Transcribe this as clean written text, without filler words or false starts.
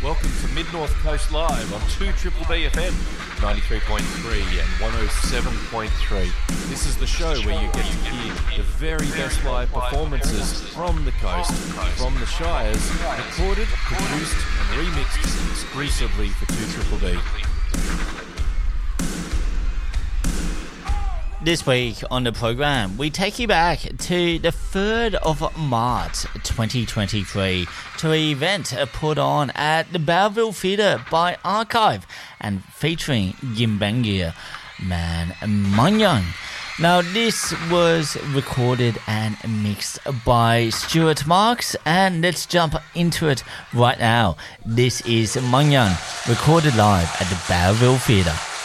Welcome to Mid-North Coast Live on 2 Triple B FM, 93.3 and 107.3. This is the show where you get to hear the very best live performances from the coast, from the Shires, recorded, produced and remixed exclusively for 2 Triple B. This week on the program, we take you back to the 3rd of March 2023 to an event put on at the Bowville Theatre by Archive and featuring Gimbangia Man Manyang. Now, this was recorded and mixed by Stuart Marks, and let's jump into it right now. This is Manyang, recorded live at the Bowville Theatre.